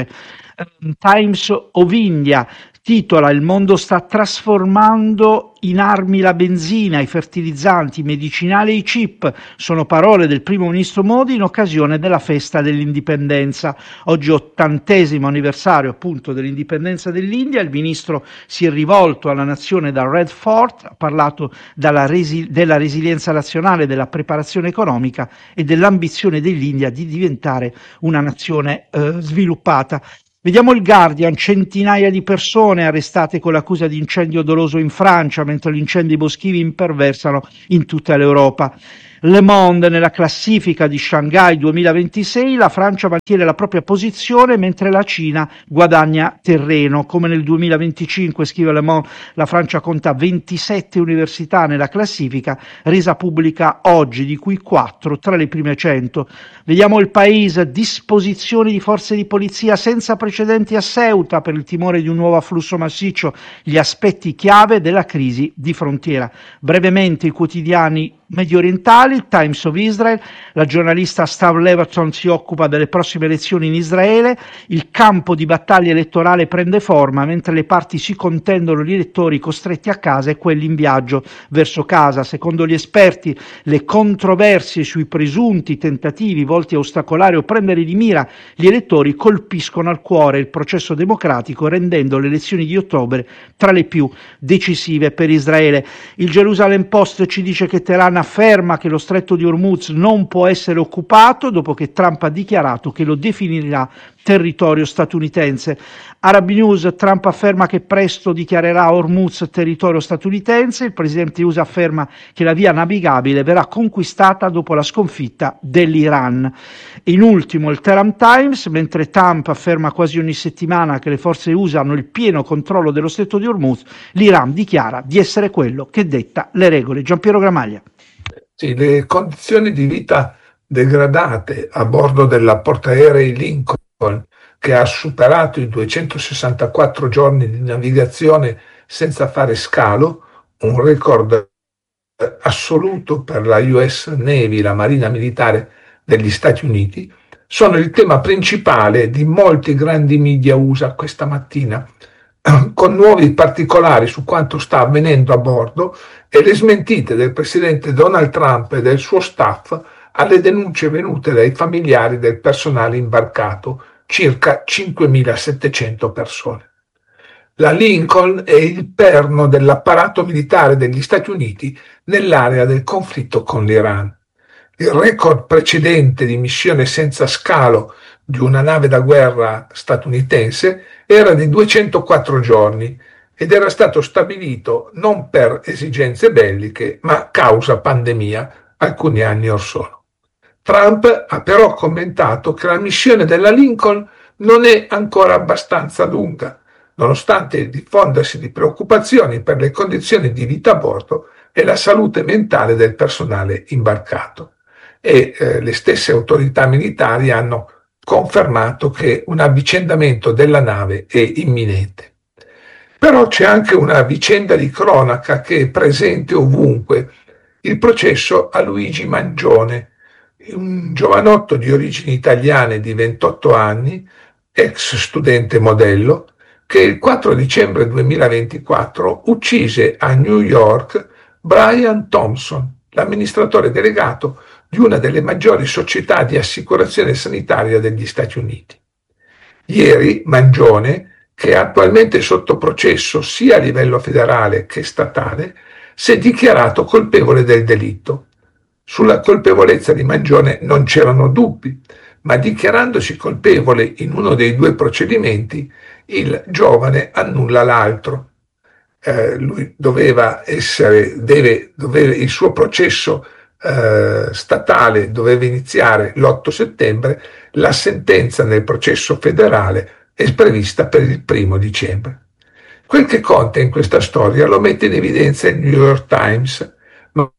Times of India titola: il mondo sta trasformando in armi la benzina, i fertilizzanti, i medicinali e i chip. Sono parole del primo ministro Modi in occasione della festa dell'indipendenza. Oggi ottantesimo anniversario appunto dell'indipendenza dell'India. Il ministro si è rivolto alla nazione da Red Fort, ha parlato dalla resi- della resilienza nazionale, della preparazione economica e dell'ambizione dell'India di diventare una nazione eh, sviluppata. Vediamo il Guardian: centinaia di persone arrestate con l'accusa di incendio doloso in Francia, mentre gli incendi boschivi imperversano in tutta l'Europa. Le Monde: nella classifica di Shanghai duemilaventisei la Francia mantiene la propria posizione mentre la Cina guadagna terreno. Come nel duemilaventicinque, scrive Le Monde, la Francia conta ventisette università nella classifica, resa pubblica oggi, di cui quattro tra le prime cento. Vediamo il Paese: disposizioni di forze di polizia senza precedenti a Ceuta per il timore di un nuovo afflusso massiccio, gli aspetti chiave della crisi di frontiera. Brevemente i quotidiani medio orientali. Times of Israel: la giornalista Stav Levaton si occupa delle prossime elezioni in Israele, il campo di battaglia elettorale prende forma mentre le parti si contendono gli elettori costretti a casa e quelli in viaggio verso casa. Secondo gli esperti, le controversie sui presunti tentativi volti a ostacolare o prendere di mira gli elettori colpiscono al cuore il processo democratico, rendendo le elezioni di ottobre tra le più decisive per Israele. Il Jerusalem Post ci dice che Teheran afferma che lo stretto di Hormuz non può essere occupato dopo che Trump ha dichiarato che lo definirà territorio statunitense. Arab News: Trump afferma che presto dichiarerà Hormuz territorio statunitense. Il presidente U S A afferma che la via navigabile verrà conquistata dopo la sconfitta dell'Iran. In ultimo il Tehran Times: mentre Trump afferma quasi ogni settimana che le forze U S A hanno il pieno controllo dello stretto di Hormuz, l'Iran dichiara di essere quello che detta le regole. Giampiero Gramaglia. Sì, le condizioni di vita degradate a bordo della portaerei Lincoln, che ha superato i duecentosessantaquattro giorni di navigazione senza fare scalo, un record assoluto per la U S Navy, la Marina Militare degli Stati Uniti, sono il tema principale di molti grandi media U S A questa mattina, con nuovi particolari su quanto sta avvenendo a bordo e le smentite del presidente Donald Trump e del suo staff alle denunce venute dai familiari del personale imbarcato, circa cinquemilasettecento persone. La Lincoln è il perno dell'apparato militare degli Stati Uniti nell'area del conflitto con l'Iran. Il record precedente di missione senza scalo di una nave da guerra statunitense era di duecentoquattro giorni ed era stato stabilito non per esigenze belliche, ma causa pandemia alcuni anni or sono. Trump ha però commentato che la missione della Lincoln non è ancora abbastanza lunga, nonostante il diffondersi di preoccupazioni per le condizioni di vita a bordo e la salute mentale del personale imbarcato. E eh, le stesse autorità militari hanno confermato che un avvicendamento della nave è imminente. Però c'è anche una vicenda di cronaca che è presente ovunque: il processo a Luigi Mangione, un giovanotto di origini italiane di ventotto anni, ex studente modello, che il quattro dicembre duemilaventiquattro uccise a New York Brian Thompson, l'amministratore delegato di una delle maggiori società di assicurazione sanitaria degli Stati Uniti. Ieri Mangione, che è attualmente sotto processo sia a livello federale che statale, si è dichiarato colpevole del delitto. Sulla colpevolezza di Mangione non c'erano dubbi, ma dichiarandosi colpevole in uno dei due procedimenti, il giovane annulla l'altro. Eh, lui doveva essere, deve, doveva, il suo processo eh, statale doveva iniziare l'otto settembre, la sentenza nel processo federale è prevista per il primo dicembre. Quel che conta in questa storia lo mette in evidenza il New York Times, ma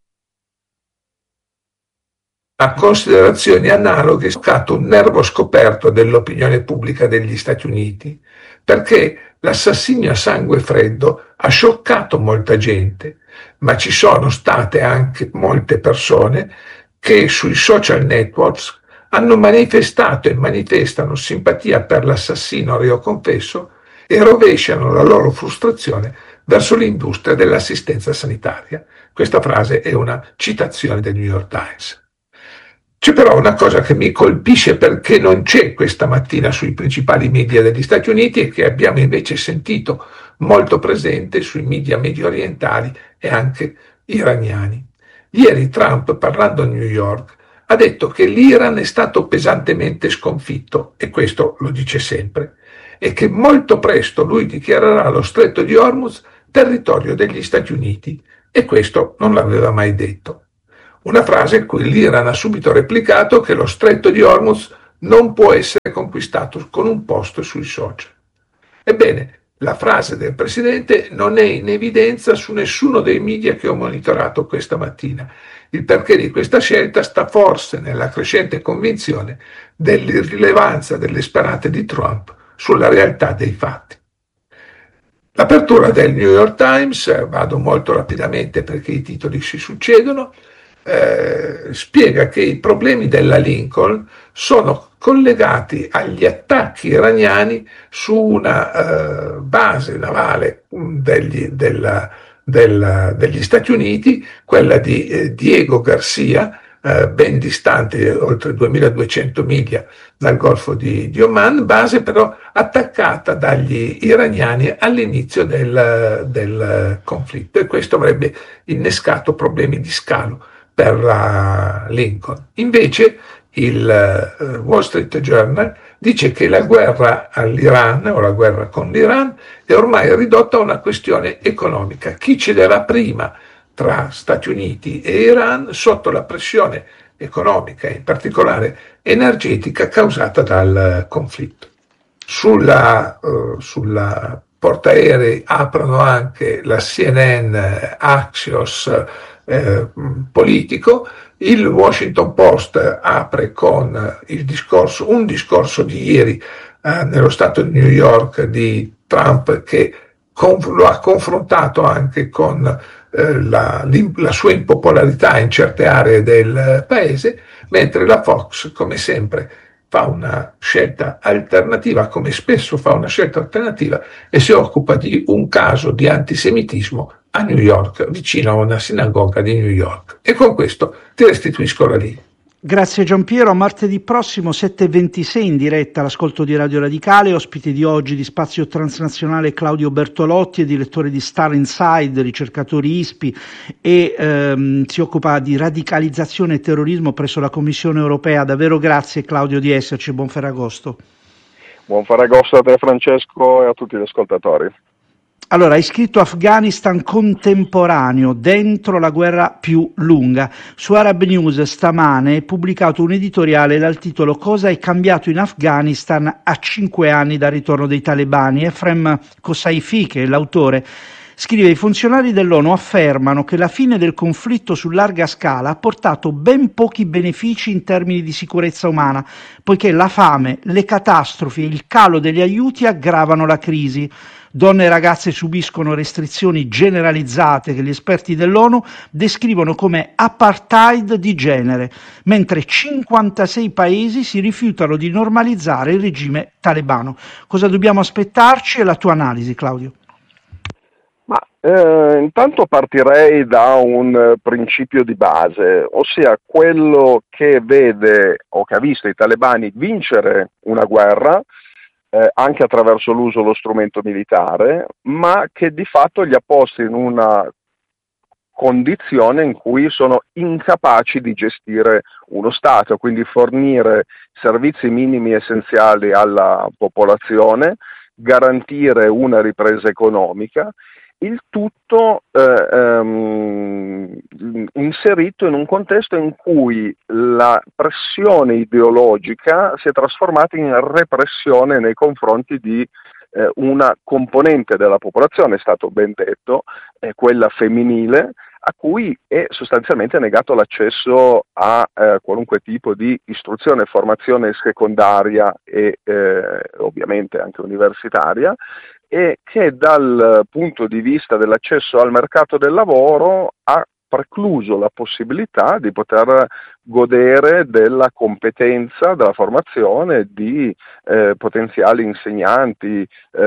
a considerazioni analoghe è stato un nervo scoperto dell'opinione pubblica degli Stati Uniti, perché l'assassinio a sangue freddo ha scioccato molta gente, ma ci sono state anche molte persone che sui social networks hanno manifestato e manifestano simpatia per l'assassino reo confesso e rovesciano la loro frustrazione verso l'industria dell'assistenza sanitaria. Questa frase è una citazione del New York Times. C'è però una cosa che mi colpisce perché non c'è questa mattina sui principali media degli Stati Uniti e che abbiamo invece sentito molto presente sui media medio orientali e anche iraniani. Ieri Trump, parlando a New York, ha detto che l'Iran è stato pesantemente sconfitto, e questo lo dice sempre, e che molto presto lui dichiarerà lo stretto di Hormuz territorio degli Stati Uniti, e questo non l'aveva mai detto. Una frase in cui l'Iran ha subito replicato che lo stretto di Hormuz non può essere conquistato con un post sui social. Ebbene, la frase del Presidente non è in evidenza su nessuno dei media che ho monitorato questa mattina. Il perché di questa scelta sta forse nella crescente convinzione dell'irrilevanza delle sparate di Trump sulla realtà dei fatti. L'apertura del New York Times, vado molto rapidamente perché i titoli si succedono, Eh, spiega che i problemi della Lincoln sono collegati agli attacchi iraniani su una eh, base navale degli, della, della, degli Stati Uniti, quella di eh, Diego Garcia, eh, ben distante oltre duemiladuecento miglia dal Golfo di, di Oman, base però attaccata dagli iraniani all'inizio del, del conflitto, e questo avrebbe innescato problemi di scalo per la Lincoln. Invece il uh, Wall Street Journal dice che la guerra all'Iran o la guerra con l'Iran è ormai ridotta a una questione economica. Chi cederà prima tra Stati Uniti e Iran sotto la pressione economica e in particolare energetica causata dal conflitto. Sulla, uh, sulla portaerei aprono anche la C N N, Axios, Eh, politico. Il Washington Post apre con il discorso, un discorso di ieri eh, nello stato di New York di Trump, che conf- lo ha confrontato anche con eh, la, la sua impopolarità in certe aree del paese, mentre la Fox, come sempre, fa una scelta alternativa, come spesso fa una scelta alternativa, e si occupa di un caso di antisemitismo a New York, vicino a una sinagoga di New York. E con questo ti restituisco la linea. Grazie Giampiero. Martedì prossimo sette e ventisei in diretta l'ascolto di Radio Radicale, ospite di oggi di Spazio Transnazionale Claudio Bertolotti, è direttore di Star Inside, ricercatore I S P I, e ehm, si occupa di radicalizzazione e terrorismo presso la Commissione Europea. Davvero grazie Claudio di esserci, buon Ferragosto. Buon Ferragosto a te Francesco e a tutti gli ascoltatori. Allora, hai scritto Afghanistan contemporaneo, dentro la guerra più lunga. Su Arab News stamane è pubblicato un editoriale dal titolo Cosa è cambiato in Afghanistan a cinque anni dal ritorno dei talebani. Efrem Kosaifi, che è l'autore, scrive: i funzionari dell'ONU affermano che la fine del conflitto su larga scala ha portato ben pochi benefici in termini di sicurezza umana, poiché la fame, le catastrofi e il calo degli aiuti aggravano la crisi. Donne e ragazze subiscono restrizioni generalizzate che gli esperti dell'ONU descrivono come apartheid di genere, mentre cinquantasei paesi si rifiutano di normalizzare il regime talebano. Cosa dobbiamo aspettarci? E la tua analisi, Claudio? Ma eh, intanto partirei da un eh, principio di base, ossia quello che vede o che ha visto i talebani vincere una guerra, Eh, anche attraverso l'uso dello strumento militare, ma che di fatto li ha posti in una condizione in cui sono incapaci di gestire uno Stato, quindi fornire servizi minimi essenziali alla popolazione, garantire una ripresa economica, il tutto eh, ehm, inserito in un contesto in cui la pressione ideologica si è trasformata in repressione nei confronti di eh, una componente della popolazione, è stato ben detto, eh, quella femminile, a cui è sostanzialmente negato l'accesso a eh, qualunque tipo di istruzione e formazione secondaria e eh, ovviamente anche universitaria, e che dal punto di vista dell'accesso al mercato del lavoro ha precluso la possibilità di poter godere della competenza, della formazione di eh, potenziali insegnanti,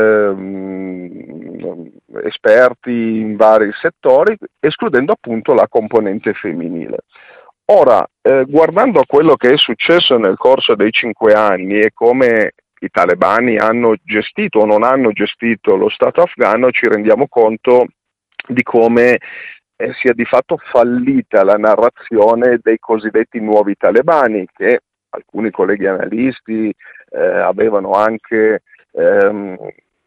ehm, esperti in vari settori, escludendo appunto la componente femminile. Ora, eh, guardando a quello che è successo nel corso dei cinque anni e come i talebani hanno gestito o non hanno gestito lo Stato afghano, ci rendiamo conto di come eh, sia di fatto fallita la narrazione dei cosiddetti nuovi talebani, che alcuni colleghi analisti eh, avevano anche ehm,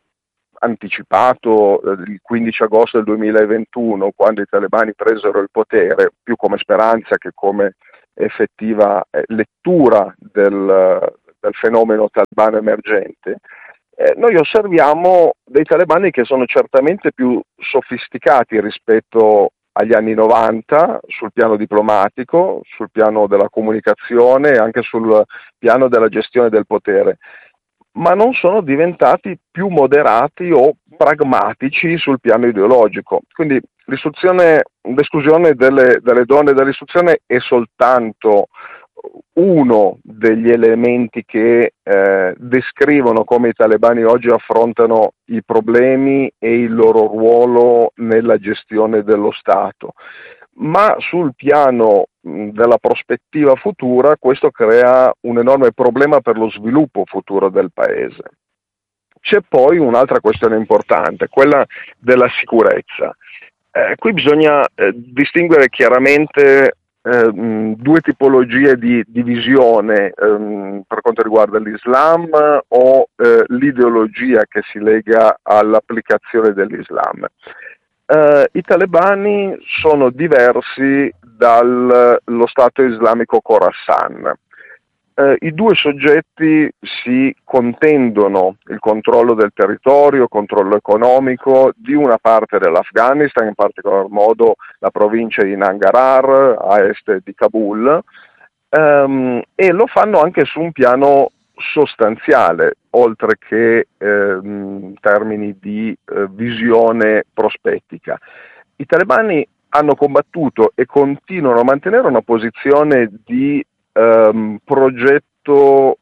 anticipato il quindici agosto del duemilaventuno, quando i talebani presero il potere, più come speranza che come effettiva eh, lettura del, del fenomeno talebano emergente. Eh, noi osserviamo dei talebani che sono certamente più sofisticati rispetto agli anni novanta sul piano diplomatico, sul piano della comunicazione e anche sul piano della gestione del potere, ma non sono diventati più moderati o pragmatici sul piano ideologico. Quindi l'istruzione, l'esclusione delle, delle donne dall'istruzione è soltanto uno degli elementi che eh, descrivono come i talebani oggi affrontano i problemi e il loro ruolo nella gestione dello Stato. Ma sul piano mh, della prospettiva futura questo crea un enorme problema per lo sviluppo futuro del Paese. C'è poi un'altra questione importante, quella della sicurezza. Eh, qui bisogna eh, distinguere chiaramente eh, mh, due tipologie di, di visione ehm, per quanto riguarda l'Islam o eh, l'ideologia che si lega all'applicazione dell'Islam. Uh, I talebani sono diversi dallo Stato islamico Khorasan. Uh, I due soggetti si contendono il controllo del territorio, il controllo economico di una parte dell'Afghanistan, in particolar modo la provincia di Nangarhar, a est di Kabul, um, e lo fanno anche su un piano sostanziale, oltre che eh, in termini di eh, visione prospettica. I talebani hanno combattuto e continuano a mantenere una posizione di ehm, progetto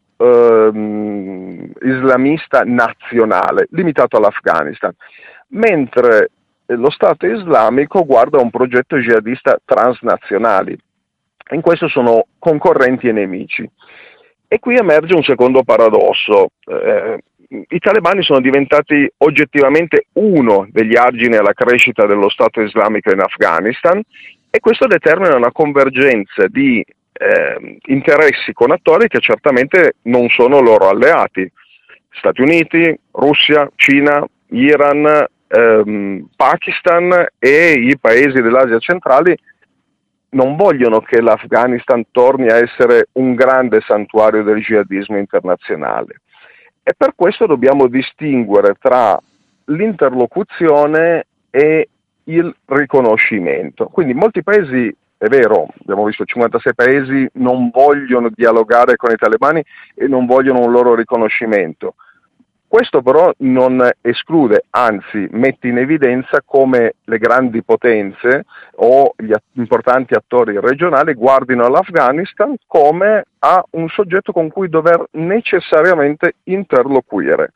ehm, islamista nazionale, limitato all'Afghanistan, mentre lo Stato islamico guarda a un progetto jihadista transnazionale. In questo sono concorrenti e nemici. E qui emerge un secondo paradosso. Eh, I talebani sono diventati oggettivamente uno degli argini alla crescita dello Stato islamico in Afghanistan e questo determina una convergenza di eh, interessi con attori che certamente non sono loro alleati. Stati Uniti, Russia, Cina, Iran, ehm, Pakistan e i paesi dell'Asia centrale non vogliono che l'Afghanistan torni a essere un grande santuario del jihadismo internazionale. E per questo dobbiamo distinguere tra l'interlocuzione e il riconoscimento. Quindi molti paesi, è vero, abbiamo visto cinquantasei paesi, non vogliono dialogare con i talebani e non vogliono un loro riconoscimento. Questo però non esclude, anzi mette in evidenza come le grandi potenze o gli importanti attori regionali guardino all'Afghanistan come a un soggetto con cui dover necessariamente interloquire.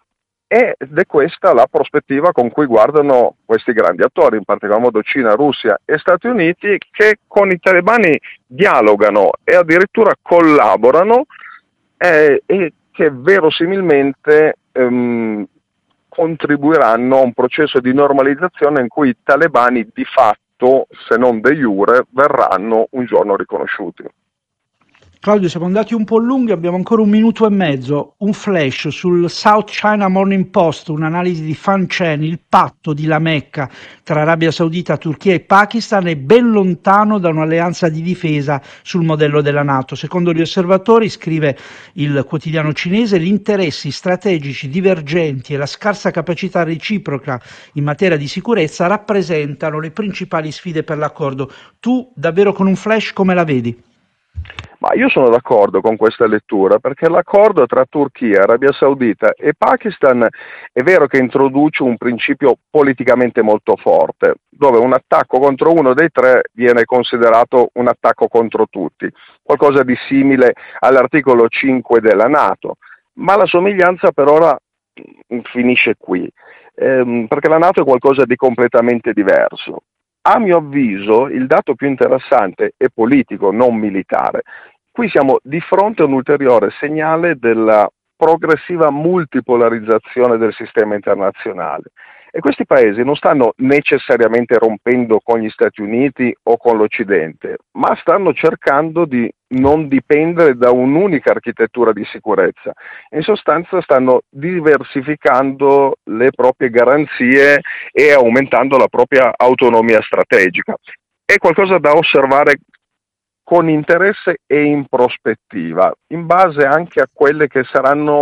Ed è questa la prospettiva con cui guardano questi grandi attori, in particolar modo Cina, Russia e Stati Uniti, che con i talebani dialogano e addirittura collaborano eh, e che verosimilmente ehm, contribuiranno a un processo di normalizzazione in cui i talebani di fatto, se non de jure, verranno un giorno riconosciuti. Claudio, siamo andati un po' lunghi, abbiamo ancora un minuto e mezzo. Un flash sul South China Morning Post, un'analisi di Fan Chen: il patto di La Mecca tra Arabia Saudita, Turchia e Pakistan è ben lontano da un'alleanza di difesa sul modello della NATO. Secondo gli osservatori, scrive il quotidiano cinese, gli interessi strategici divergenti e la scarsa capacità reciproca in materia di sicurezza rappresentano le principali sfide per l'accordo. Tu, davvero con un flash, come la vedi? Ma io sono d'accordo con questa lettura, perché l'accordo tra Turchia, Arabia Saudita e Pakistan è vero che introduce un principio politicamente molto forte, dove un attacco contro uno dei tre viene considerato un attacco contro tutti, qualcosa di simile all'articolo cinque della NATO, ma la somiglianza per ora finisce qui, ehm, perché la NATO è qualcosa di completamente diverso. A mio avviso il dato più interessante è politico, non militare. Qui siamo di fronte a un ulteriore segnale della progressiva multipolarizzazione del sistema internazionale. E questi paesi non stanno necessariamente rompendo con gli Stati Uniti o con l'Occidente, ma stanno cercando di non dipendere da un'unica architettura di sicurezza. In sostanza stanno diversificando le proprie garanzie e aumentando la propria autonomia strategica. È qualcosa da osservare con interesse e in prospettiva, in base anche a quelle che saranno